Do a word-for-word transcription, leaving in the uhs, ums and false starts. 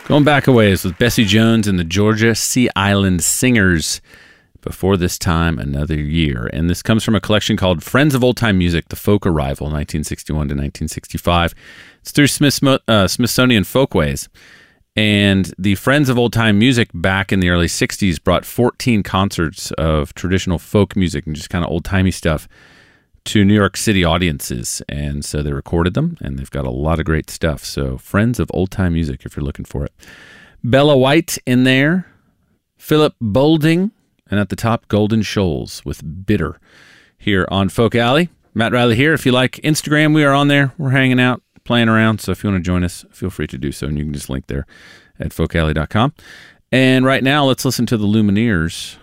Going back a ways with Bessie Jones and the Georgia Sea Island Singers. Before This Time Another Year. And this comes from a collection called Friends of Old Time Music, The Folk Arrival, nineteen sixty-one to nineteen sixty-five. It's through Smith, uh, Smithsonian Folkways. And the Friends of Old Time Music back in the early sixties brought fourteen concerts of traditional folk music and just kind of old-timey stuff to New York City audiences. And so they recorded them, and they've got a lot of great stuff. So Friends of Old Time Music, if you're looking for it. Bella White in there. Philip Bolding. And at the top, Golden Shoals with Bitter here on Folk Alley. Matt Riley here. If you like Instagram, we are on there. We're hanging out, playing around. So if you want to join us, feel free to do so. And you can just link there at folk alley dot com. And right now, let's listen to the Lumineers